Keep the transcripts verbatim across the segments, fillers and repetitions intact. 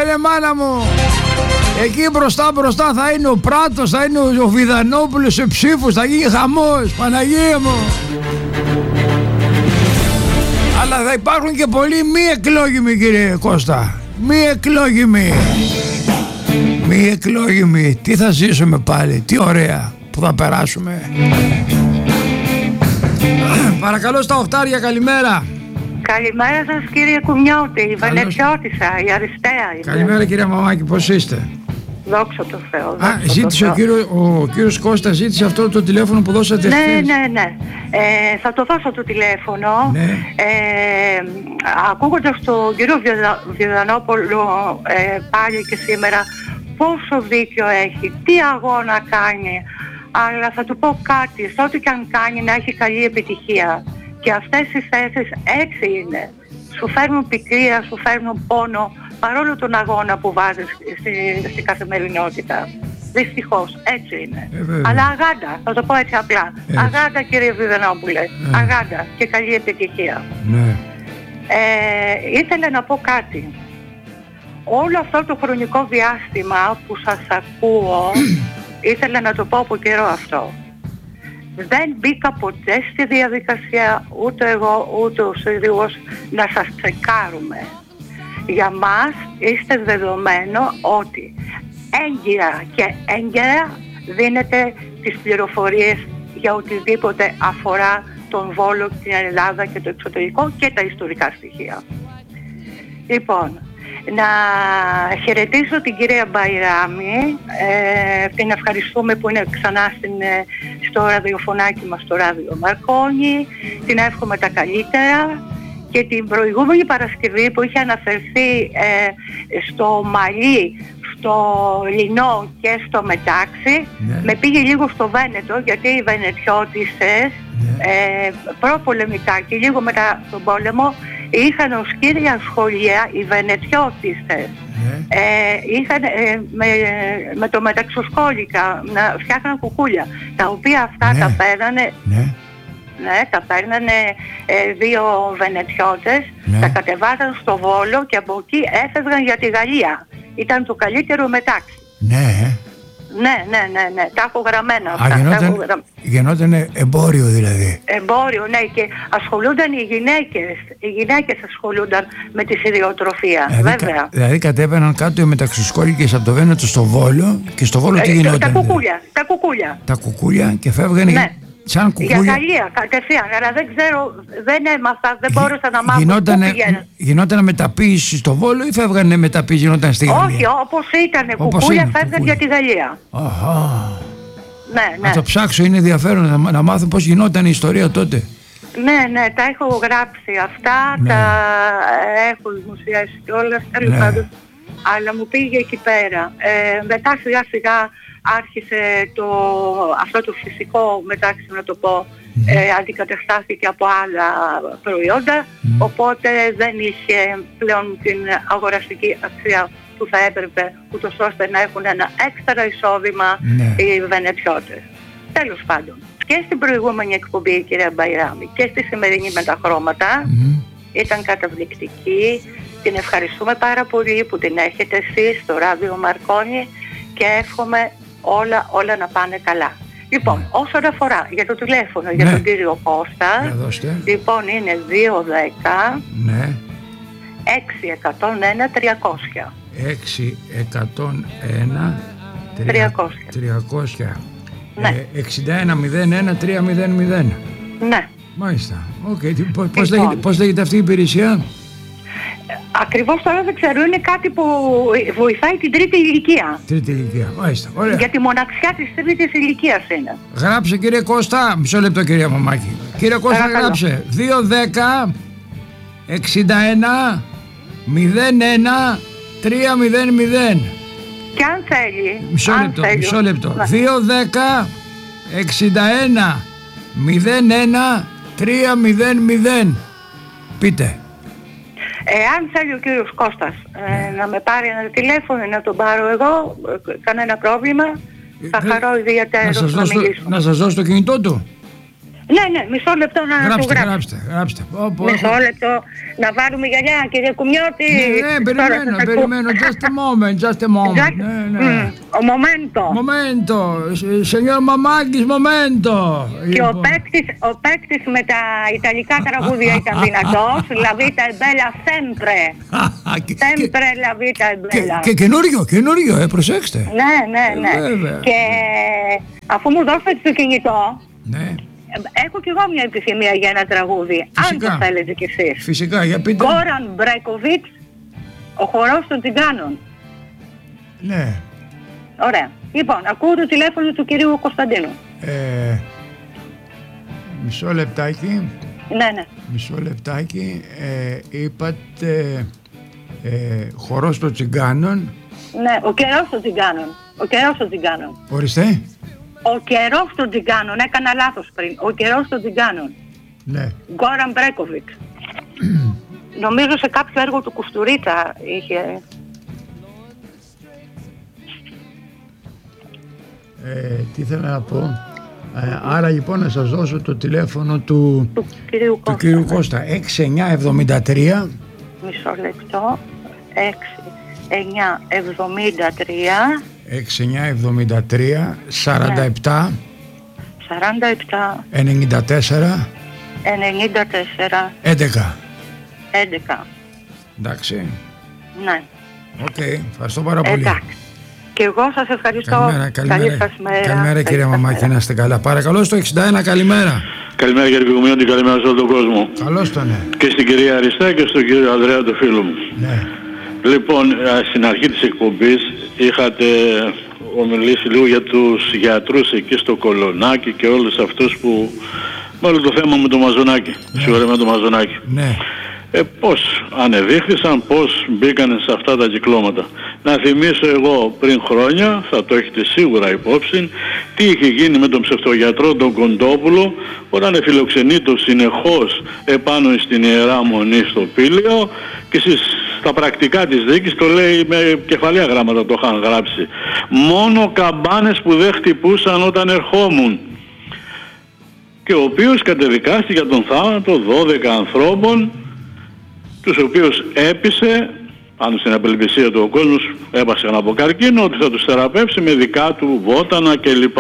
ρε μάνα μου. Εκεί μπροστά μπροστά θα είναι ο Πράτος, θα είναι ο Βιδανόπουλος σε ψήφους, θα γίνει χαμός, Παναγία μου. Αλλά θα υπάρχουν και πολλοί μη εκλόγιμοι, κύριε Κώστα. Μη εκλόγιμοι. Μη εκλόγιμοι. Τι θα ζήσουμε πάλι, τι ωραία που θα περάσουμε. Παρακαλώ στα οχτάρια, καλημέρα. Καλημέρα σας κύριε Κουμιώτη, η Βενετιώτισσα, η Αριστεία. Καλημέρα κυρία Μαμάκη, πώς είστε? Δόξα τω Θεώ. Α, ζήτησε ο, κύριο, ο κύριος Κώστας, ζήτησε αυτό το τηλέφωνο που δώσατε. Ναι, χθες. ναι, ναι. Ε, θα το δώσω το τηλέφωνο. Ναι. Ε, ακούγοντας τον κύριο Βιδανόπουλο ε, πάλι και σήμερα, πόσο δίκιο έχει, τι αγώνα κάνει. Αλλά θα του πω κάτι, σε ό,τι και αν κάνει να έχει καλή επιτυχία. Και αυτές οι θέσεις έτσι είναι. Σου φέρνουν πικρία, σου φέρνουν πόνο, παρόλο τον αγώνα που βάζεις στη, στη καθημερινότητα. Δυστυχώς, έτσι είναι. Ε, Αλλά αγάντα, θα το πω έτσι απλά. Έτσι. Αγάντα κύριε Βιδανόπουλε, Ε. αγάντα και καλή επιτυχία. Ναι. Ε, ήθελα να πω κάτι. Όλο αυτό το χρονικό διάστημα που σας ακούω, ήθελα να το πω από καιρό αυτό. Δεν μπήκα ποτέ στη διαδικασία, ούτε εγώ ούτε ο Σύλλογος, να σας τσεκάρουμε. Για μας είστε δεδομένο ότι έγκυρα και έγκαιρα δίνετε τις πληροφορίες για οτιδήποτε αφορά τον Βόλο, την Ελλάδα και το εξωτερικό και τα ιστορικά στοιχεία. Λοιπόν, να χαιρετήσω την κυρία Μπαϊράμη, ε, την ευχαριστούμε που είναι ξανά στην, στο ραδιοφωνάκι μας, στο Ράδιο Μαρκόνι, την εύχομαι τα καλύτερα. Και την προηγούμενη Παρασκευή που είχε αναφερθεί ε, στο Μαλί, στο Λινό και στο Μετάξι, ναι. με πήγε λίγο στο Βένετο, γιατί οι Βενετιώτισσες ναι. ε, προπολεμικά και λίγο μετά τον πόλεμο είχαν ως κύρια σχολεία οι Βενετιώτισσες. Ναι. Ε, είχαν ε, με, με το μεταξοσκόλικα να φτιάχναν κουκούλια, τα οποία αυτά ναι. τα παίρνανε. Ναι. Ναι, τα παίρνανε ε, δύο Βενετιώτες, ναι. τα κατεβάζαν στο Βόλο και από εκεί έφευγαν για τη Γαλλία. Ήταν το καλύτερο Μετάξι. Ναι. Ναι, ναι, ναι, ναι. Τα έχω γραμμένα αυτά. Α, γινόταν, τα έχω γραμ... γινόταν εμπόριο δηλαδή. Εμπόριο, ναι, και ασχολούνταν οι γυναίκες. Οι γυναίκες ασχολούνταν με τη σιδηροτροφία, Δηλαδή, βέβαια. κα, δηλαδή κατέβαιναν κάτω οι μεταξυσκόλικες από το Βένετο στο Βόλο και στο Βόλο τι Ε, γινόταν? τα δηλαδή? κουκούλια, τα κουκούλια. Τα κουκούλια και φεύγανε Ναι. σαν κουκούλια. Για Γαλλία, κατευθείαν. Αλλά δεν ξέρω, δεν έμαθα, δεν μπόρεσα να μάθω. Γινότανε, πού πηγαίνουν. γινότανε μεταποίηση στο Βόλο ή φεύγανε μεταποίηση, γινόταν στη Γαλλία? Όχι, όπως ήταν Όπως κουκούλια, είναι, φεύγαν κουκούλια. για τη Γαλλία. Αχα. Ναι, ναι. Να το ψάξω, είναι ενδιαφέρον να, να μάθω πώς γινόταν η ιστορία τότε. Ναι, ναι, τα έχω γράψει αυτά, Ναι. τα έχω δημοσιεύσει κιόλας, τέλος Ναι. πάντων. Αλλά μου πήγε εκεί πέρα. Ε, μετά σιγά σιγά άρχισε το, αυτό το φυσικό Μετάξι, να το πω, ε, αντικαταστάθηκε από άλλα προϊόντα, οπότε δεν είχε πλέον την αγοραστική αξία που θα έπρεπε, ούτως ώστε να έχουν ένα έξτρα εισόδημα Ναι. οι Βενετιώτες. Τέλος πάντων, και στην προηγούμενη εκπομπή η κυρία Μπαϊράμη και στη σημερινή με τα χρώματα Μμμ. ήταν καταπληκτική. Την ευχαριστούμε πάρα πολύ που την έχετε εσείς στο Ράδιο Μαρκόνι και εύχομαι όλα, όλα να πάνε καλά. Λοιπόν, Ναι. όσον αφορά για το τηλέφωνο για Ναι. τον κύριο Κώστα, Για δώστε. λοιπόν είναι δύο δέκα Ναι. έξι εκατόν ένα τριακόσια. έξι εκατόν ένα τριακόσια. τριακόσια. Ναι. Ε, εξήντα ένα μηδέν ένα τρία μηδέν μηδέν. Ναι. Μάλιστα. Οκ. Τι- πώς, πώς, Λοιπόν. λέγεται, πώς λέγεται αυτή η υπηρεσία? Ακριβώς τώρα δεν ξέρω, είναι κάτι που βοηθάει την τρίτη ηλικία. Τρίτη ηλικία. Μάλιστα. Ωραία. Για τη μοναξιά της τρίτης ηλικίας είναι. Γράψε κύριε Κώστα. Μισό λεπτό κυρία Μαμάκη. Κύριε Κώστα, Παρακαλώ. γράψε. δύο δέκα εξήντα ένα μηδέν ένα τρία μηδέν μηδέν. Και αν θέλει... Μισό αν λεπτό. θέλει- Μισό λεπτό. Ναι. δύο δέκα εξήντα ένα μηδέν ένα τρία μηδέν μηδέν. Πείτε. Εάν θέλει ο κύριος Κώστας ε, να με πάρει ένα τηλέφωνο ή να τον πάρω εγώ, ε, κανένα πρόβλημα, θα Ε, χαρώ Να ιδιαίτερος σας, να, δώσω, μιλήσω. να σας δώσω το κινητό του. Ναι, ναι, μισό λεπτό να γράψτε, το γράψω. Γράψτε, γράψτε. Πω, Μισό λεπτό να βάλουμε γυαλιά, κύριε Κουμιώτη. Ναι, ναι, περιμένω, περιμένω. Just a moment, just a moment. Just... Ναι, ναι. Mm, ο momento. Momento, signor Μαμάκης, momento. Και ο παίκτης, ο παίκτης με τα ιταλικά τραγούδια ήταν δυνατός. La vita è bella sempre. Sempre la vita è bella. Και καινούριο, καινούριο, ε, προσέξτε. Ναι, ναι, ναι. Και αφού μου δώσετε το κινητό, ναι. Έχω κι εγώ μια επιθυμία για ένα τραγούδι, φυσικά, αν το θέλετε κι εσείς. Φυσικά, για πείτε. Γκόραν Μπρέκοβιτς, ο χορός των Τσιγκάνων. Ναι. Ωραία. Λοιπόν, ακούω το τηλέφωνο του κυρίου Κωνσταντίνου. Ε, μισό λεπτάκι. Ναι, ναι. Μισό λεπτάκι. Ε, είπατε ε, χορός των Τσιγκάνων. Ναι, ο καιρός των Τσιγκάνων. Ο καιρός των Τσιγκάνων. Ορίστε. Ο καιρός των Τσιγκάνων, έκανα λάθος πριν. Ο καιρός των Τσιγκάνων. Ναι. Γκόραν Μπρέκοβιτς. Νομίζω σε κάποιο έργο του Κουστουρίτσα είχε... Ε, τι ήθελα να πω. Ε, άρα λοιπόν να σας δώσω το τηλέφωνο του, του κυρίου Κώστα. Του κυρίου Κώστα. έξι εννιά εβδομήντα τρία. Μισό λεπτό. έξι εννιά εβδομήντα τρία. έξι εννιά εβδομήντα τρία σαράντα επτά σαράντα επτά ενενήντα τέσσερα ενενήντα τέσσερα έντεκα. έντεκα. Εντάξει. Ναι. Οκ, okay, ευχαριστώ πάρα πολύ. Εντάξει. Και εγώ σας ευχαριστώ. Καλημέρα, καλημέρα. Καλή σας μέρα. Καλημέρα κύριε Μαμάκη, να είστε καλά. Παρακαλώ στο εξήντα ένα, καλημέρα. Καλημέρα κύριε Κουμιώτη, καλημέρα σε όλο τον κόσμο. Καλώς το ναι. Και στην κυρία Αριστά και στον κύριο Ανδρέα, το φίλο μου. Ναι. Λοιπόν, στην αρχή της εκπομπής είχατε ομιλήσει λίγο για τους γιατρούς εκεί στο Κολονάκι και όλους αυτούς που... Μάλλον το θέμα με το Μαζονάκι, ναι. Σίγουρα με το Μαζονάκι. Ναι. Ε, πώς ανεδείχθησαν, πώς μπήκαν σε αυτά τα κυκλώματα. Να θυμίσω εγώ πριν χρόνια, θα το έχετε σίγουρα υπόψη, τι είχε γίνει με τον ψευτογιατρό τον Κοντόπουλο όταν φιλοξενείτο συνεχώς επάνω στην Ιερά Μονή στο Πήλαιο και στις, στα πρακτικά της δίκης το λέει με κεφαλαία γράμματα το είχαν γράψει. Μόνο καμπάνες που δεν χτυπούσαν όταν ερχόμουν. Και ο οποίος κατεδικάστηκε για τον θάνατο δώδεκα ανθρώπων, τους οποίους έπεισε, πάνω στην απελπισία του ο κόσμος έπασαν από καρκίνο, ότι θα τους θεραπεύσει με δικά του βότανα κλπ.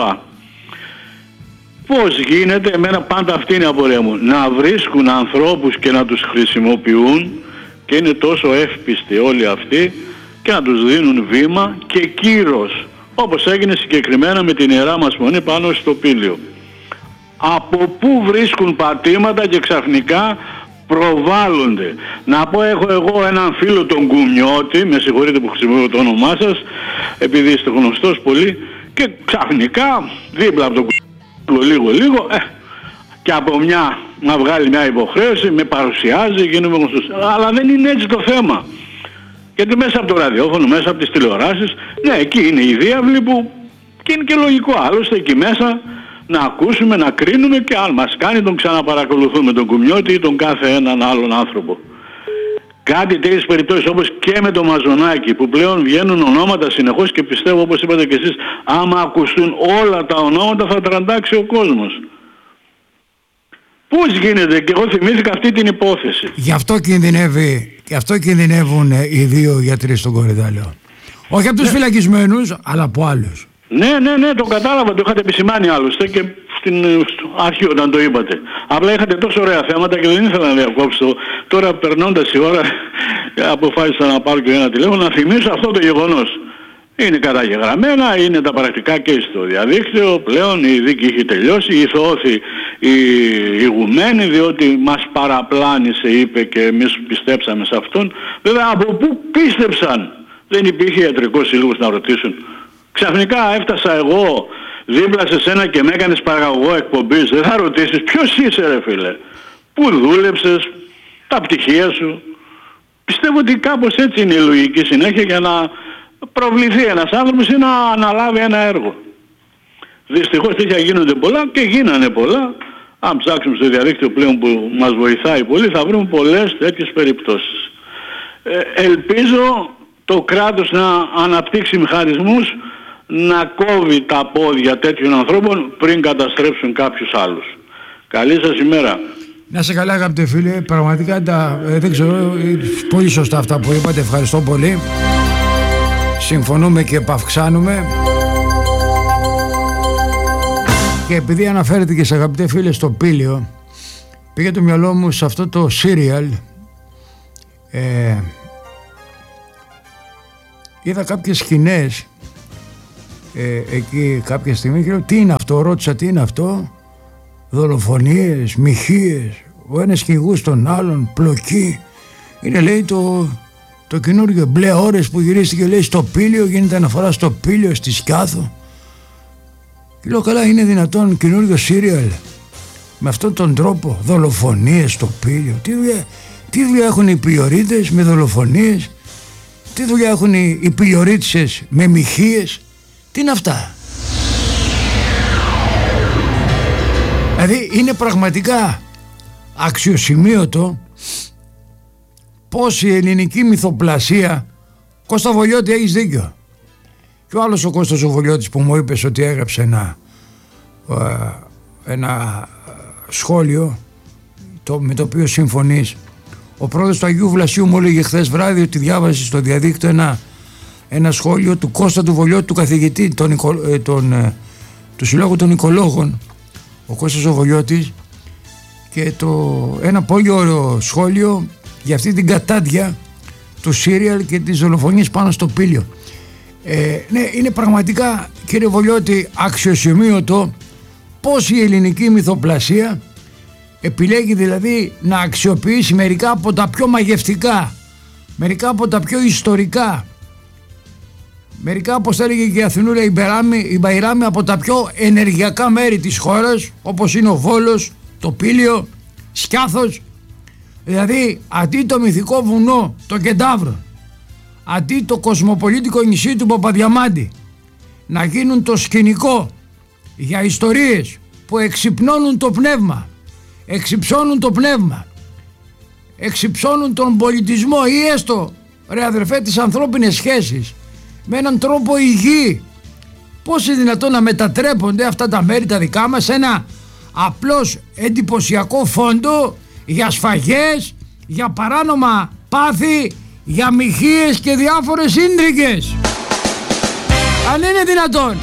Πώς γίνεται, εμένα πάντα αυτή είναι η απορία μου, να βρίσκουν ανθρώπους και να τους χρησιμοποιούν και είναι τόσο εύπιστοι όλοι αυτοί και να τους δίνουν βήμα και κύρος, όπως έγινε συγκεκριμένα με την Ιερά μας Μονή πάνω στο Πήλαιο. Από πού βρίσκουν πατήματα και ξαφνικά προβάλλονται. Να πω, έχω εγώ έναν φίλο τον Κουμιώτη, με συγχωρείτε που χρησιμοποιώ το όνομά σας, επειδή είστε γνωστός πολύ, και ξαφνικά δίπλα από τον Κουμιώτη λίγο λίγο, ε, και από μια να βγάλει μια υποχρέωση, με παρουσιάζει, γίνομαι γνωστός. Αλλά δεν είναι έτσι το θέμα. Γιατί μέσα από το ραδιόφωνο, μέσα από τις τηλεοράσεις, ναι, εκεί είναι οι διάβλοι που, και είναι και λογικό, άλλωστε εκεί μέσα να ακούσουμε, να κρίνουμε και αν μας κάνει τον ξαναπαρακολουθούμε τον Κουμιώτη ή τον κάθε έναν άλλον άνθρωπο. Κάτι τέτοιες περιπτώσεις όπως και με το Μαζονάκι που πλέον βγαίνουν ονόματα συνεχώς και πιστεύω όπως είπατε και εσείς άμα ακουστούν όλα τα ονόματα θα τραντάξει ο κόσμος. Πώς γίνεται, και εγώ θυμήθηκα αυτή την υπόθεση. Γι' αυτό κινδυνεύει, γι' αυτό κινδυνεύουν οι δύο γιατροί στον Κορυδαλό. Όχι από τους ναι. φυλακισμένους, αλλά από άλλους. Ναι, ναι, ναι, το κατάλαβα, το είχατε επισημάνει άλλωστε και στην αρχή όταν το είπατε. Απλά είχατε τόσο ωραία θέματα και δεν ήθελα να διακόψω. Τώρα περνώντας η ώρα αποφάσισα να πάρω και ένα τηλέφωνο να θυμίσω αυτό το γεγονός. Είναι καταγεγραμμένα, είναι τα πρακτικά και στο διαδίκτυο, πλέον η δίκη έχει τελειώσει, ηθώθη η ηγουμένη διότι μας παραπλάνησε είπε και εμείς πιστέψαμε σε αυτόν. Βέβαια από πού πίστεψαν, δεν υπήρχε ιατρικός σύλλογος να ρωτήσουν. Ξαφνικά έφτασα εγώ δίπλα σε σένα και με έκανες παραγωγό εκπομπής. Δεν θα ρωτήσεις ποιος είσαι ρε φίλε, πού δούλεψες, τα πτυχία σου. Πιστεύω ότι κάπως έτσι είναι η λογική συνέχεια για να προβληθεί ένας άνθρωπος ή να αναλάβει ένα έργο. Δυστυχώς τέτοια γίνονται πολλά και γίνανε πολλά. Αν ψάξουμε στο διαδίκτυο πλέον που μας βοηθάει πολύ θα βρούμε πολλές τέτοιες περιπτώσεις. Ε, ελπίζω το κράτος να αναπτύξει μηχανισμούς να κόβει τα πόδια τέτοιων ανθρώπων πριν καταστρέψουν κάποιους άλλους. Καλή σας ημέρα. Να σε καλά αγαπητέ φίλε, πραγματικά τα, ε, δεν ξέρω, ε, πολύ σωστά αυτά που είπατε, ευχαριστώ πολύ. Συμφωνούμε και επαυξάνουμε. Και επειδή αναφέρεται και σε αγαπητέ φίλε στο Πήλιο, πήγε το μυαλό μου σε αυτό το serial. Ε, είδα κάποιες σκηνές ε, εκεί κάποια στιγμή και λέω τι είναι αυτό, ρώτησα τι είναι αυτό. Δολοφονίες, μοιχείες, ο ένας κυνηγούς τον άλλον, πλοκή. Είναι λέει το, το καινούργιο μπλε ώρες που γυρίστηκε λέει στο Πήλιο, γίνεται αναφορά στο Πήλιο, στη Σκιάθο. Και λέω καλά, είναι δυνατόν καινούργιο σύριαλ με αυτόν τον τρόπο, δολοφονίες στο Πήλιο? Τι δουλειά, τι δουλειά έχουν οι πηλιορίτες με δολοφονίες? Τι δουλειά έχουν οι, οι πηλιορίτσες με μοιχείες? Τι είναι αυτά? Δηλαδή είναι πραγματικά αξιοσημείωτο πως η ελληνική μυθοπλασία, Κώστα Βολιώτη έχεις δίκιο, και ο άλλος ο Κώστας ο Βολιώτης που μου είπες ότι έγραψε ένα, ένα σχόλιο το, με το οποίο συμφωνείς. Ο πρόεδρος του Αγίου Βλασίου μου έλεγε χθες βράδυ ότι διάβασε στο διαδίκτυο ένα, ένα σχόλιο του Κώστα του Βολιώτη, του καθηγητή τον, τον, του Συλλόγου των Οικολόγων, ο Κώστας ο Βολιώτης, και το, ένα πολύ ωραίο σχόλιο για αυτή την κατάντια του σύριαλ και τις δολοφονίες πάνω στο Πήλιο. Ε, ναι, είναι πραγματικά κύριε Βολιώτη αξιοσημείωτο πως η ελληνική μυθοπλασία επιλέγει δηλαδή να αξιοποιήσει μερικά από τα πιο μαγευτικά, μερικά από τα πιο ιστορικά, μερικά, όπως έλεγε και η Αθηνούρα η Μπαϊράμη, από τα πιο ενεργειακά μέρη της χώρας, όπως είναι ο Βόλος, το Πήλιο, Σκιάθος. Δηλαδή αντί το μυθικό βουνό, το Κεντάβρο, αντί το κοσμοπολίτικο νησί του Παπαδιαμάντη να γίνουν το σκηνικό για ιστορίες που εξυπνώνουν το πνεύμα, εξυψώνουν το πνεύμα, εξυψώνουν τον πολιτισμό ή έστω, ρε αδερφέ, τις ανθρώπινες σχέσεις με έναν τρόπο υγιή, πώς είναι δυνατόν να μετατρέπονται αυτά τα μέρη τα δικά μας σε ένα απλώς εντυπωσιακό φόντο για σφαγές, για παράνομα πάθη, για μοιχείες και διάφορες ίντρικες? Αν είναι δυνατόν.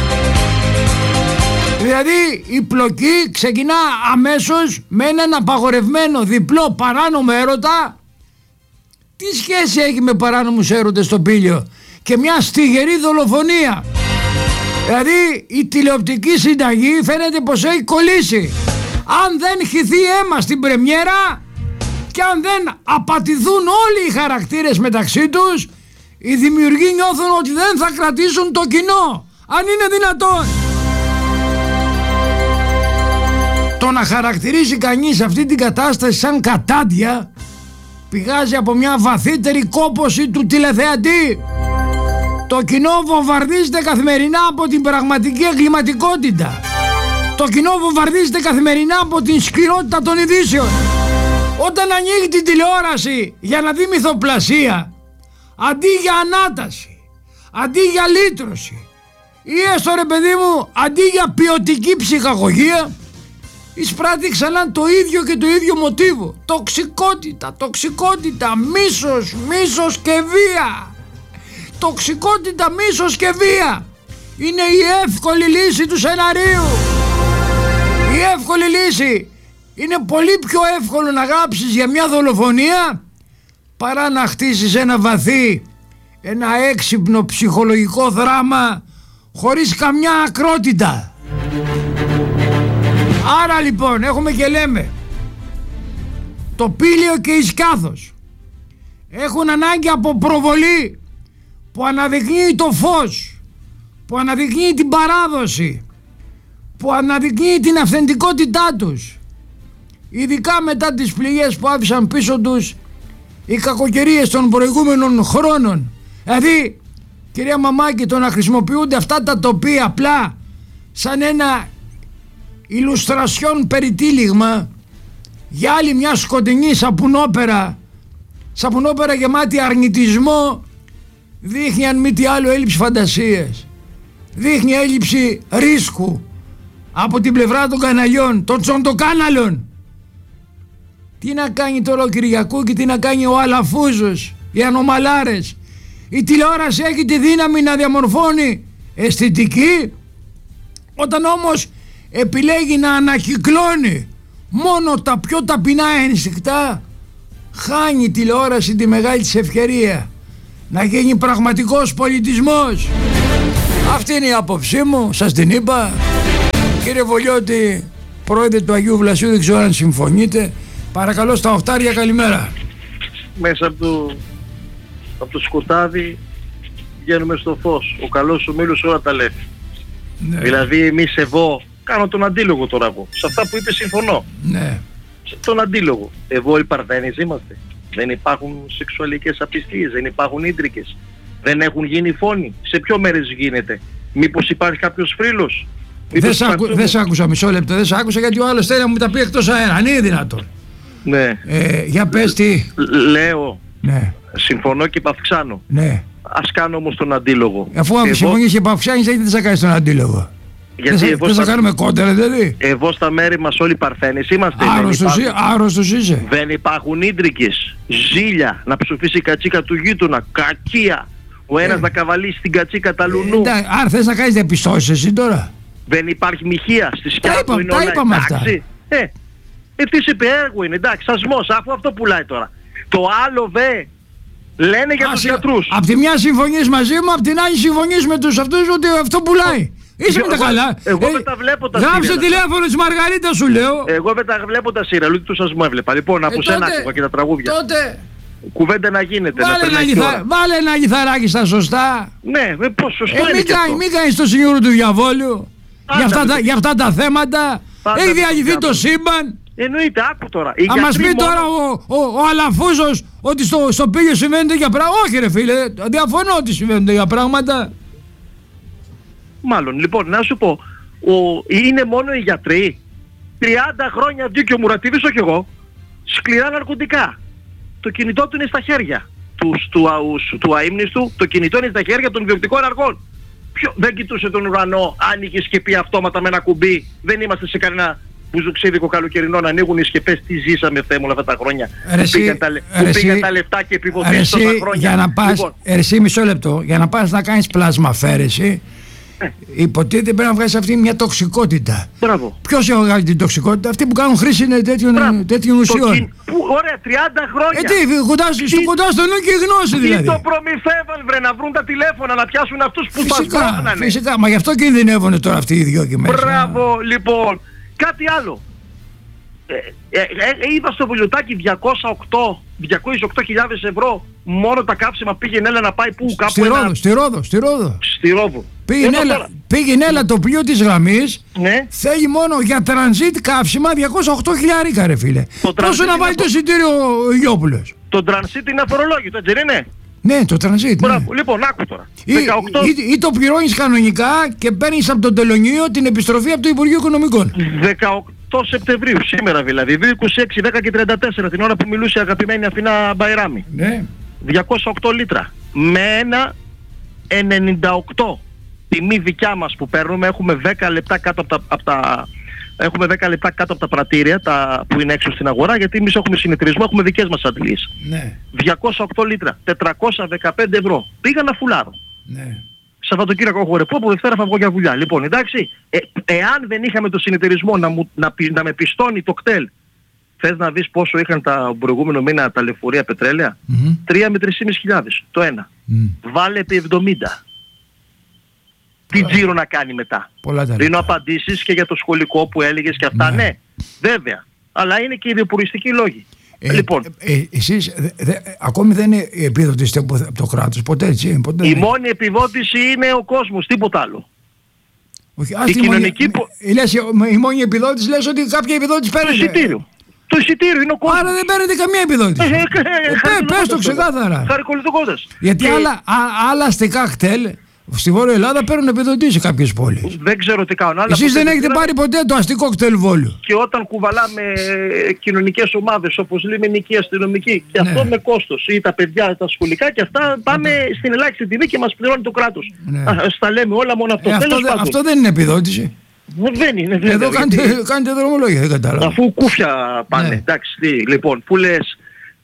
Δηλαδή η πλοκή ξεκινά αμέσως με έναν απαγορευμένο διπλό παράνομο έρωτα. Τι σχέση έχει με παράνομους έρωτες στο Πήλιο? Και μια στιγερή δολοφονία. Δηλαδή η τηλεοπτική συνταγή φαίνεται πως έχει κολλήσει. Αν δεν χυθεί αίμα στην πρεμιέρα και αν δεν απατηθούν όλοι οι χαρακτήρες μεταξύ τους, οι δημιουργοί νιώθουν ότι δεν θα κρατήσουν το κοινό. Αν είναι δυνατόν. Το να χαρακτηρίσει κανείς αυτή την κατάσταση σαν κατάντια πηγάζει από μια βαθύτερη κόπωση του τηλεθεατή. Το κοινό βομβαρδίζεται καθημερινά από την πραγματική εγκληματικότητα. Το κοινό βομβαρδίζεται καθημερινά από την σκληρότητα των ειδήσεων. Όταν ανοίγει την τηλεόραση για να δει μυθοπλασία, αντί για ανάταση, αντί για λύτρωση ή έστω ρε παιδί μου αντί για ποιοτική ψυχαγωγία, εισπράττει ξανά το ίδιο και το ίδιο μοτίβο. Τοξικότητα, τοξικότητα, μίσος, μίσος και βία. Τοξικότητα, μίσος και βία είναι η εύκολη λύση του σεναρίου. Η εύκολη λύση είναι πολύ πιο εύκολο να γράψεις για μια δολοφονία παρά να χτίσεις ένα βαθύ, ένα έξυπνο ψυχολογικό δράμα χωρίς καμιά ακρότητα. Άρα λοιπόν έχουμε και λέμε, το Πήλιο και η Σκιάθος έχουν ανάγκη από προβολή που αναδεικνύει το φως, που αναδεικνύει την παράδοση, που αναδεικνύει την αυθεντικότητά τους, ειδικά μετά τις πληγές που άφησαν πίσω τους οι κακοκαιρίες των προηγούμενων χρόνων. Δηλαδή κυρία Μαμάκη, το να χρησιμοποιούνται αυτά τα τοπία απλά σαν ένα ηλουστρασιόν περιτύλιγμα για άλλη μια σκοτεινή σαπουνόπερα, σαπουνόπερα γεμάτη αρνητισμό, δείχνει αν μη τι άλλο έλλειψη φαντασίας, δείχνει έλλειψη ρίσκου, από την πλευρά των καναλιών, των τσοντοκάναλων. Τι να κάνει τώρα ο Κυριακού και τι να κάνει ο Αλαφούζος, οι ανομαλάρες. Η τηλεόραση έχει τη δύναμη να διαμορφώνει αισθητική, όταν όμως επιλέγει να ανακυκλώνει μόνο τα πιο ταπεινά ένστικτα, χάνει η τηλεόραση τη μεγάλη της ευκαιρία να γίνει πραγματικός πολιτισμός. Αυτή είναι η άποψή μου, σας την είπα. Κύριε Βολιώτη, πρόεδρε του Αγίου Βλασίου, δεν ξέρω αν συμφωνείτε. Παρακαλώ στα οχτάρια, καλημέρα. Μέσα από το, από το σκοτάδι βγαίνουμε στο φως. Ο καλός ο μήλος όλα τα λέει. Ναι. Δηλαδή εμείς εγώ, κάνω τον αντίλογο τώρα εγώ. Σε αυτά που είπε συμφωνώ. Ναι. Σε τον αντίλογο. Εγώ οι Παρθένες είμαστε. Δεν υπάρχουν σεξουαλικές απιστίες, δεν υπάρχουν ίντρικες. Δεν έχουν γίνει φόνοι. Σε ποιο μέρες γίνεται? Μήπως υπάρχει κάποιος φρύλος? Δεν σ' άκου, δε άκουσα, μισό λεπτό, δεν σ' άκουσα γιατί ο άλλος θέλει να μου τα πει εκτός αέρα. Αν είναι δυνατόν. Ναι. Ε, για πες τι. Λέω. Ναι. Συμφωνώ και παυξάνω. Ναι. Ας κάνω όμως τον αντίλογο. Αφού εγώ... συμφωνείς και παυξάνεις, γιατί δεν θα κάνεις τον αντίλογο? Γιατί δεν εγώ θα στα... κάνουμε κόντερα δηλαδή. Εγώ στα μέρη μας όλοι Παρθένες είμαστε. Άρρωστος, δεν άρρωστος είσαι. Δεν υπάρχουν ίντρικες, ζήλια, να ψουφίσει η κατσίκα του γείτονα, κακία. Ο ένας ε. να καβαλήσει την κατσίκα τα λουνού. Ε, άρα θες να κάνεις διαπιστώσεις εσύ τώρα? Δεν υπάρχει μοιχεία στη σκιά του, είναι όλα είπαμε εντάξει. Αυτά. Ε, ευθύς είπε έργο είναι, εντάξει, σασμός, αφού αυτό πουλάει τώρα. Το άλλο δε, λένε για Α, τους γιατρούς. Απ' τη μια συμφωνείς μαζί μου, απ' την άλλη συμφωνείς με τους αυτούς ότι αυτό πουλάει. Είσαι με τα καλά. Εγώ δεν τα βλέπω τα σύριαλ. Γράψε τηλέφωνο της Μαργαρίτας σου λέω. Εγώ δεν τα βλέπω τα σύριαλ, ούτε τους σας μου έβλεπα. Λοιπόν, από σένα άκουγα και τα τραγούδια. Τότε... Κουβέντα να γίνεται. Βάλε, να ένα, λιθα... Βάλε ένα λιθαράκι στα σωστά. Ναι, με πώς σωστό ε, είναι μην, κάνει, μην κάνεις το σινιούρο του διαβόλου. Για αυτά, τα, για αυτά τα θέματα. Πάντα έχει διαλυθεί το σύμπαν. Εννοείται, άκου τώρα. Αν μας πει μόνο... τώρα ο, ο, ο Αλαφούζος ότι στο, στο Πύλιο συμβαίνουν τέτοια πράγματα. Όχι ρε φίλε, διαφωνώ ότι συμβαίνουν τέτοια πράγματα. Μάλλον, λοιπόν, να σου πω, ο, είναι μόνο οι γιατροί. τριάντα χρόνια δίκιο Μουρατίδης, όχι εγώ, σκληρά ναρκωτικά. Το κινητό του είναι στα χέρια του, του, του, του αείμνηστου, το κινητό είναι στα χέρια των διοκτικών αργών. Ποιο, δεν κοιτούσε τον ουρανό, άνοιγε σκεπή αυτόματα με ένα κουμπί. Δεν είμαστε σε κανένα μπουζουξίδικο καλοκαιρινό να ανοίγουν οι σκεπές. Τι ζήσαμε, Θεέ μου, όλα αυτά τα χρόνια. Ρε, που πήγαν, τα, που πήγαν τα λεφτά και επιβοθείς τόσα χρόνια. Για να πας, λοιπόν. Εσύ μισό λεπτό, για να πας να κάνεις πλασμαφέρεση, υποτίθεται πρέπει να βγάλεις αυτή μια τοξικότητα. Μπράβο. Ποιος έχει βγάλει την τοξικότητα? Αυτοί που κάνουν χρήση είναι τέτοιων, τέτοιων ουσιών. Κι... Που, ωραία, τριάντα χρόνια. Ε, τι, κοντά, τι... στο κοντά στο νου και η γνώση δηλαδή. Τι το προμηθεύαν βρε, να βρουν τα τηλέφωνα, να πιάσουν αυτούς που θα σπρώχνανε. Φυσικά, μα γι' αυτό κινδυνεύουν τώρα αυτοί οι δυο και μέσα. Μπράβο, λοιπόν. Κάτι άλλο. Ε, ε, ε, ε, είδα στο Βουλιωτάκι διακόσιες οκτώ χιλιάδες ευρώ μόνο τα καύσιμα πήγαινε έλα να πάει πού κάπου στη ένα... Ρόδο, στη Ρόδο, στη Ρόδο. Στη Ρόδο. Πήγαινε έλα, πήγαινε έλα το πλοίο της γραμμής, ναι. Θέλει μόνο για τρανζίτ καύσιμα διακόσια οκτώ χιλιάρικα ρε φίλε. Πόσο να βάλει το εισιτήριο ο Γιώπουλος? Το τρανζίτ είναι αφορολόγητο, έτσι δεν είναι? Ναι, το τρανζίτ. Ναι. Λοιπόν, άκου τώρα. Ή, δεκαοκτώ... ή, ή το πληρώνεις κανονικά και παίρνεις από τον τελωνείο την επιστροφή από το Υπουργείο Οικονομικών. δεκαοκτώ Σεπτεμβρίου, σήμερα δηλαδή, δύο είκοσι έξι, δέκα και τριάντα τέσσερα, την ώρα που μιλούσε η αγαπημένη Αθηνά Μπαϊράμι. Ναι. διακόσια οκτώ λίτρα. Με ένα ενενήντα οκτώ. Τιμή δικιά μας που παίρνουμε, έχουμε δέκα λεπτά κάτω από τα, από τα, έχουμε δέκα λεπτά κάτω από τα πρατήρια τα, που είναι έξω στην αγορά, γιατί εμείς έχουμε συνεταιρισμό, έχουμε δικές μας αντλήσεις. Ναι. διακόσια οκτώ λίτρα, τετρακόσια δεκαπέντε ευρώ. Πήγα να φουλάρω. Ναι. Σαββατοκύριακο έχω ρεπό, από Δευτέρα θα βγω για δουλειά. Λοιπόν, εντάξει, ε, εάν δεν είχαμε το συνεταιρισμό να, μου, να, να με πιστώνει το κτέλ, θες να δεις πόσο είχαν τα προηγούμενο μήνα τα λεωφορεία πετρέλαια? Mm-hmm. τρία με τρεις χιλιάδες πεντακόσια το ένα. Mm. Βάλε επί εβδομήντα. Τι τζίρο να κάνει μετά? Δίνω απαντήσεις και για το σχολικό που έλεγες και αυτά. Ναι, ναι βέβαια. Αλλά είναι και οι διοπουριστικοί λόγοι. Ε, λοιπόν. Ε, ε, εσείς δε, δε, ακόμη δεν είναι επίδοτης από το κράτος, ποτέ έτσι? Ποτέ, η ναι. μόνη επιδότηση είναι ο κόσμος, τίποτα άλλο. Όχι, η, κοινωνική... μόνη, λες, η μόνη επιδότηση λες ότι κάποια επιδότηση παίρνει. Το εισιτήριο. Το εισιτήριο είναι ο κόσμος. Άρα δεν παίρνετε καμία επιδότηση. Ε, ε, ε, πες το ξεκάθαρα. Χαρικολιτοκόντας. Γιατί άλλα, α, άλλα αστικά κτέλ στη Βόρεια Ελλάδα παίρνουν επιδοτήσει κάποιες πόλεις. Δεν ξέρω τι κάνουν. Εσείς δεν έχετε πάρει ποτέ το αστικό κτέλ Βόλου? Και όταν κουβαλάμε κοινωνικές ομάδες όπως λιμενική, αστυνομική και ναι. αυτό με κόστος ή τα παιδιά τα σχολικά και αυτά πάμε ναι. στην ελάχιστη τιμή και μας πληρώνει το κράτος. Ναι. Α, στα λέμε όλα μόνο αυτό. Ε, αυτό, δε, αυτό δεν είναι επιδότηση. Δεν είναι. Δεν Εδώ κάνετε, γιατί... κάνετε δρομολόγια, δεν κατάλαβα. Αφού κούφια πάνε. Ναι. Εντάξει, τι, λοιπόν, που λες,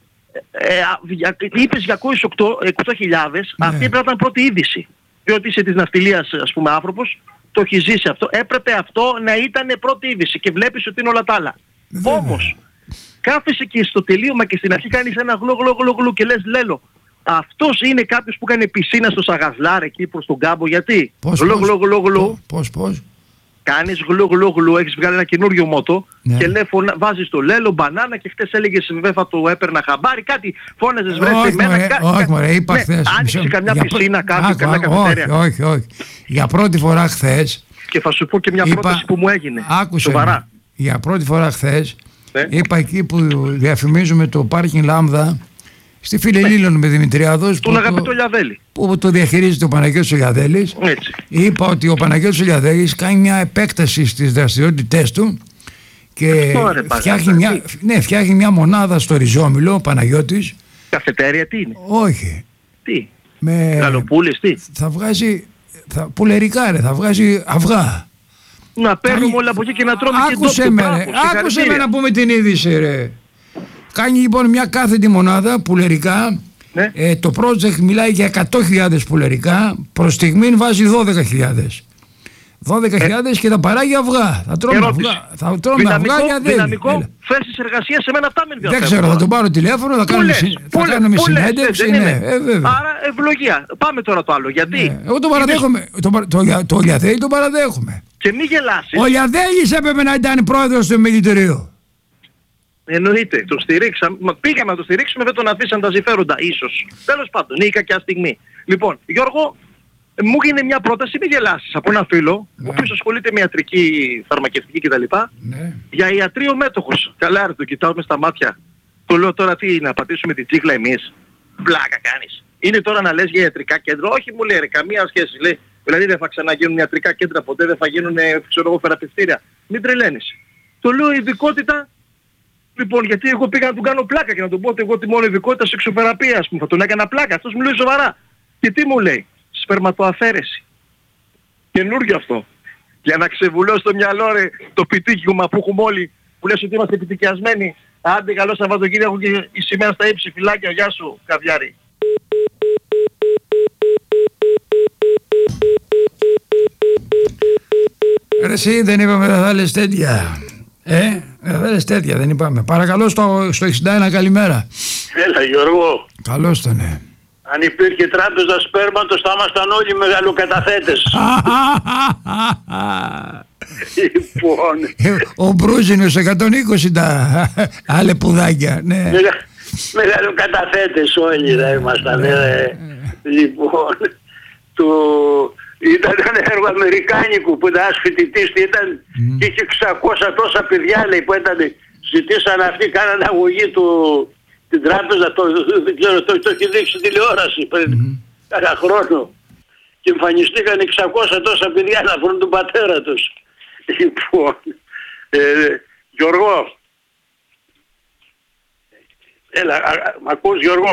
ε, είπες για οκτώ χιλιάδες, ναι. Αυτή πρέπει να ήταν πρώτη είδηση. Διότι είσαι της ναυτιλίας, ας πούμε, άνθρωπος, το έχει ζήσει αυτό. Έπρεπε αυτό να ήταν πρώτη είδηση και βλέπεις ότι είναι όλα τα άλλα. Ναι. Όμως, κάθεσαι και στο τελείωμα και στην αρχή κάνεις ένα γλου γλου γλου γλου και λες Λέλο. Αυτός είναι κάποιος που κάνει πισίνα στο Σαγασλάρ εκεί προς τον κάμπο. Γιατί? Πώς, γλου, πώς, γλου, γλου, γλου. πώς, πώς. Κάνεις γλου γλου γλου, έχεις βγάλει ένα καινούριο μότο, ναι. Και λέει, φωνα... βάζεις το Λέλο, μπανάνα και χτες έλεγες βέβαια θα το έπαιρνα χαμπάρι, κάτι φώναζες βρες εμένα. Όχι μωρέ, είπα ναι, χθες. Άνοιξε καμιά για... πισίνα, κάτι, καμιά καφετέρια. Όχι, όχι, όχι. Για πρώτη φορά χθες. Και θα σου πω και μια είπα... πρόταση που μου έγινε. Άκουσε με. Για πρώτη φορά χθες, ναι. Είπα εκεί που διαφημίζουμε το πάρκινγκ Λάμδα, στη Φιλελήλων με Δημητριάδος, τον αγαπητό Λιαδέλη, που το διαχειρίζεται ο Παναγιώτης Λιαδέλης. Είπα ότι ο Παναγιώτης Λιαδέλης κάνει μια επέκταση στις δραστηριότητές του και Τώρα, φτιάχνει, μια, ναι, φτιάχνει μια μονάδα στο Ριζόμυλο, ο Παναγιώτης. Καφετέρια τι είναι? Όχι. Τι? Με... Γαλοπούλες τι? Θα βγάζει, θα, πουλερικά ρε, θα βγάζει αυγά. Να παίρνουμε Κάνει... όλα από εκεί και να τρώμε. Άκουσε και με, ρε. Άκουσε με να πούμε την είδηση ρε. Κάνει λοιπόν μια κάθετη μονάδα πουλερικά, ναι. ε, το project μιλάει για εκατό χιλιάδες πουλερικά, προς στιγμήν βάζει δώδεκα χιλιάδες. δώδεκα χιλιάδες ε, και θα παράγει αυγά. Θα τρώμε αυγά, θα τρώμε δυναμικό, αυγά για δέλη. Δυναμικό θέσεις εργασίας σε μένα αυτά με ενδιαφέρουν. Δεν ξέρω, θα τον πάρω τηλέφωνο, θα κάνουμε, συ, θα κάνουμε συνέντευξη. Ναι, ε, άρα ευλογία. Πάμε τώρα το άλλο. Γιατί? Ναι. Εγώ τον παραδέχομαι. Το, το, το, το Λιαδέλη τον παραδέχομαι. Και μη γελάσεις. Ο Λιαδέλης έπρεπε να ήταν πρόεδρος του Μιλητηρίου. Εννοείται, το στηρίξαμε, πήγαμε να το στηρίξουμε, δεν τον αφήσαν τα συμφέροντα, ίσως. Τέλος πάντων, είναι η κακιά στιγμή. Λοιπόν, Γιώργο, μου έγινε μια πρόταση, μην γελάσεις, από ένα φίλο, ναι. Ο οποίος ασχολείται με ιατρική, φαρμακευτική κτλ. Ναι. Για ιατρείο μέτοχος. Καλά ρε, το κοιτάω μες στα μάτια. Το λέω τώρα τι, να πατήσουμε την τσίχλα εμείς. Πλάκα κάνεις. Είναι τώρα να λες για ιατρικά κέντρα. Όχι μου λέει ρε, καμία σχέση. Λέει, δηλαδή δεν θα ξαναγίνουν ιατρικά κέντρα ποτέ, δεν θα γίνουν, ξέρω εγώ, θεραπευτήρια. Μην τρελαίνεις. Το λέω ειδικότητα. Λοιπόν, γιατί εγώ πήγα να του κάνω πλάκα και να του πω ότι εγώ τη μόνο ειδικότητα σε εξωθεραπεία, ας πούμε, θα τον έκανα πλάκα. Αυτός μου λέει σοβαρά. Και τι μου λέει? Σπερματοαφαίρεση. Καινούργιο αυτό. Για να ξεβουλώσει το μυαλό ρε, το πιτίκιουμα που έχουμε όλοι, που λες ότι είμαστε πιτικιασμένοι. Άντε καλό Σαββατοκύριακο και η σημαία στα ύψη, φυλάκια, γεια σου, καβιάρι. Ρε εσύ δεν είπαμε θα θέλεις τέτοια. Ε, δεν λες τέτοια, δεν είπαμε. Παρακαλώ στο, στο εξήντα ένα καλημέρα. Έλα Γιώργο. Καλώς τον, ναι. Αν υπήρχε τράπεζα σπέρματος θα ήμασταν όλοι μεγαλοκαταθέτες. Λοιπόν. Ο Μπρούζινος εκατόν είκοσι τα αλεπουδάκια, ναι. Μεγα, μεγαλοκαταθέτες όλοι θα ήμασταν. Ε. Λοιπόν, το... Ήταν ένα έργο αμερικάνικου που ήταν ένας φοιτητής και ήταν mm. και είχε εξακόσια τόσα παιδιά λέει που ήταν, ζητήσαν αυτοί, κάνανε αγωγή του, την τράπεζα, το, δεν ξέρω, το, το έχει δείξει τηλεόραση πριν mm. κάνα χρόνο και εμφανιστήκαν εξακόσια τόσα παιδιά να βρουν τον πατέρα τους. Λοιπόν, ε, Γιώργο, έλα, α, α, μ' ακούς Γιώργο?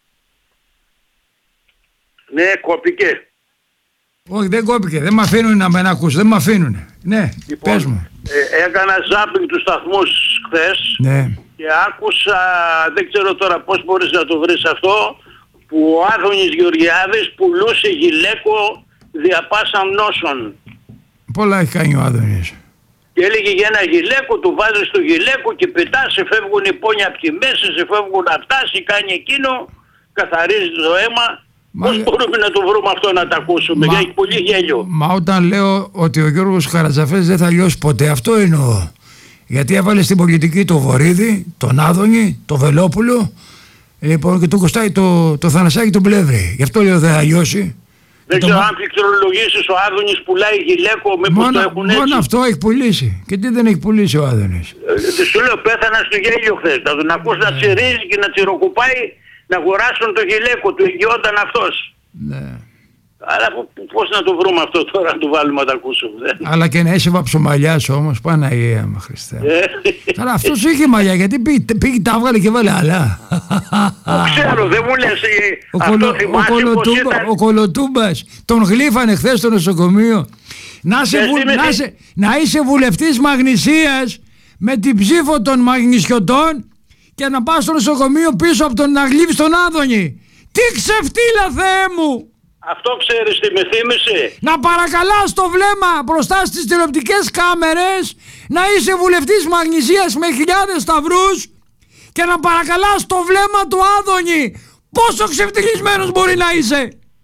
Ναι, κόπηκε. Όχι, δεν κόπηκε. Δεν με αφήνουν να με ακούσουν. Δεν με αφήνουν. Ναι, λοιπόν, πες μου. Ε, έκανα ζάπινγκ τους σταθμούς χθες ναι. Και άκουσα, δεν ξέρω τώρα πώς μπορείς να το βρεις αυτό, που ο Άδωνης Γεωργιάδης πουλούσε γυλαίκο δια πάσαν νόσων. Πολλά έχει κάνει ο Άδωνης. Και έλεγε για ένα γυλαίκο, του βάζεις το γυλαίκο και πετάς, σε φεύγουν οι πόνια από τη μέση, σε φεύγουν αυτά, σε κάνει εκείνο, καθαρίζει το αίμα. Μα... Πώς μπορούμε να το βρούμε αυτό να τα ακούσουμε? Μα... Για έχει πολύ γέλιο. Μα όταν λέω ότι ο Γιώργος Χαρατζαφέρης δεν θα λιώσει ποτέ, αυτό εννοώ. Γιατί έβαλε στην πολιτική το Βορίδη, τον Άδωνη, το Βελόπουλο, λοιπόν, και το Κωστάκη, το, το Θανασάκη τον Πλεύρη. Γι' αυτό λέω δεν θα λιώσει. Δεν ξέρω αν πληκτρολογήσεις ο Άδωνης πουλάει γυλαίκο, μήπως το έχουν έτσι. Μόνο αυτό έχει πουλήσει. Και τι δεν έχει πουλήσει ο Άδωνης? Ε, σου λέω πέθανα στο γέλιο χθες. Να τον ακούς να τσιρίζει και να τσιροκουπάει, να αγοράσουν το γυλαίκο του, εγγυόταν αυτός. Ναι. Αλλά πώς να το βρούμε αυτό τώρα, να το βάλουμε να το ακούσουμε? Αλλά και να είσαι βαψομαλιάς όμως, Παναγία μου Χριστέ. Αλλά αυτός είχε μαλλιά, γιατί πήγε, πήγε τα έβγαλε και βάλε άλλα. Το ξέρω, δεν μου λες. Ο, κολο, ο, κολοτούμπα, ήταν... ο Κολοτούμπας τον γλύφανε χθες στο νοσοκομείο. Να, είσαι βου... να, είσαι... να είσαι βουλευτής Μαγνησίας με την ψήφο των Μαγνησιωτών και να πας στο νοσοκομείο πίσω από τον να γλύψεις τον Άδωνη. Τι ξεφτύλα, Θεέ μου! Αυτό ξέρεις τι με θύμισε? Να παρακαλάς το βλέμμα μπροστά στις τηλεοπτικές κάμερες, να είσαι βουλευτής Μαγνησίας με χιλιάδες σταυρούς και να παρακαλάς το βλέμμα του Άδωνη. Πόσο ξεφτυλισμένος μπορεί να είσαι?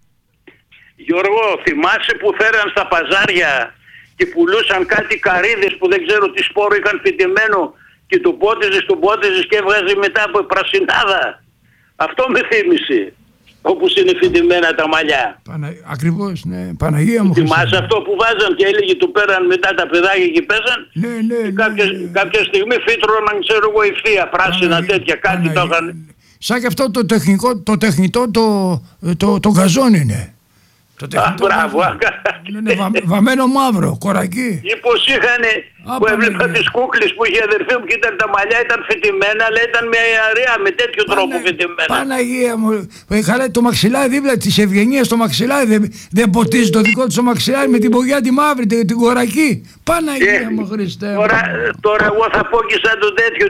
Γιώργο, θυμάσαι που φέραν στα παζάρια και πουλούσαν κάτι καρύδες που δεν ξέρω τι σπόρο είχαν φυτεμένο και το πότιζες, το πότιζες και έβγαζε μετά από πρασινάδα? Αυτό με θύμισε. Όπου είναι φυτεμένα τα μαλλιά. Πανα... Ακριβώς, ναι. Παναγία μου. Θυμάσαι αυτό που βάζαν και έλεγε του πέραν μετά τα παιδάκια και πέσαν? Ναι, ναι, και ναι, κάποια, ναι, ναι. κάποια στιγμή φύτρωναν, ξέρω εγώ, ευθεία, πράσινα, Παναγία, τέτοια, κάτι Παναγία. το είχαν. Σαν και αυτό το τεχνικό, το τεχνητό, το, το, το γαζόν είναι. Το τεχνητό. Α, μπράβο. Είναι βα, βαμμένο μαύρο, κορακί. Ή πως είχαν, Α, που έβλεπα Παναγία. τις κούκλες που είχε η αδερφή μου και ήταν τα μαλλιά, ήταν φυτιμένα, αλλά ήταν με αερέα, με τέτοιο Πανα... τρόπο φυτιμένα. Παναγία μου. Ε, καλά, το μαξιλάρι δίπλα της ευγενίας, το μαξιλάρι δεν, δεν ποτίζει το δικό του το μαξιλάρι με την πογιά τη μαύρη, την, την κορακή. Παναγία Ε, μου, Χριστέ. Τώρα, τώρα εγώ θα πω και σαν το τέτοιο,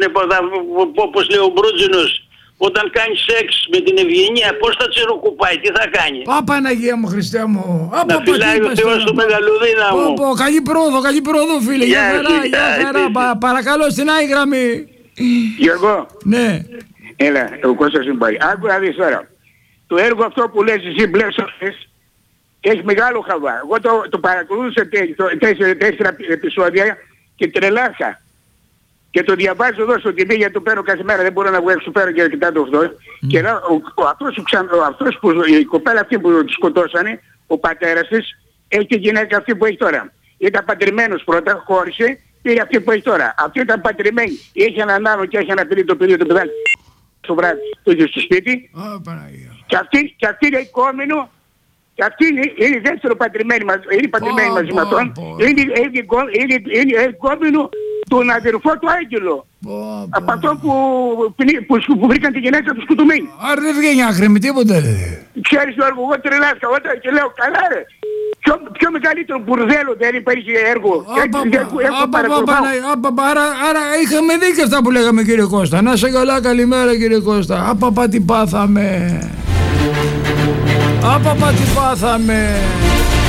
όπως λέει ο Μπρούτζινος. Όταν κάνει σεξ με την ευγενία, πώς θα τσιροκουπάει, τι θα κάνει? Πα, Παναγία μου, Χριστέ μου. Να φυλάει ο Θεός του μεγαλουδίνα μου. Πω, καλή πρόοδο, καλή πρόοδο, φίλε. Γεια χαρά, γεια χαρά. Πα, παρακαλώ, στην άλλη γραμμή. Γιώργο, Ναι. έλα, ο Κώστας είναι πάλι. Άκου να δεις τώρα. Το έργο αυτό που λες εσύ μπλες ώρες έχει μεγάλο χαβά. Εγώ το, το παρακολούθησα τέσσερα, τέσσερα επεισόδια και τρελάθηκα. Και το διαβάζω εδώ στο τι βι γιατί το παίρνω κάθε μέρα, δεν μπορώ να βγω έξω πέρα και κοιτάω το αυτό. Mm. Και λέω, ο, ο, αυτός, ο, ο, αυτός που, η κοπέλα αυτή που τη σκοτώσανε, ο πατέρας της, έχει τη γυναίκα αυτή που έχει τώρα. Ήταν παντρεμένος πρώτα, χώρισε, πήρε αυτή που έχει τώρα. Αυτή ήταν παντρεμένη, έχει έναν άλλο και έχει ένα παιδί, το παιδί, το παιδάκι στο βράδυ, το είχε στο σπίτι. Oh, Παναγία. Και αυτή, και αυτή είναι οικόμενο, και αυτή είναι, είναι δεύτερο παντρεμένη, είναι παντρεμένη oh, μαζί oh, με αυτόν. Oh. Είναι, είναι, είναι, είναι οικόμενο τον αδερφό του Άγγελο. Oh, από αυτό που, που, που, που βρήκαν τη γυναίκα του σκουτουμένη. Άρα δεν βγαίνει άκρη με τίποτα. Ξέρεις Γιώργο, εγώ τρελάθηκα όταν και λέω καλά ρε. Πιο, πιο μεγαλύτερο μπουρδέλο δεν υπάρχει έργο. Άρα είχαμε δίκιο αυτά που λέγαμε κύριε Κώστα. Να σε καλά, καλημέρα κύριε Κώστα. Απαπα τι πάθαμε. Απαπα τι πάθαμε.